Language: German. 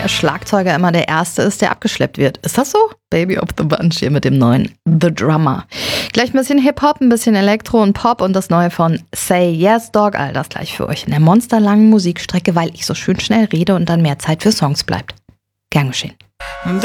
der Schlagzeuger immer der Erste ist, der abgeschleppt wird. Ist das so? Baby of the Bunch hier mit dem neuen The Drummer. Gleich ein bisschen Hip-Hop, ein bisschen Elektro und Pop und das neue von Say Yes Dog. All das gleich für euch in der monsterlangen Musikstrecke, weil ich so schön schnell rede und dann mehr Zeit für Songs bleibt. Gern geschehen.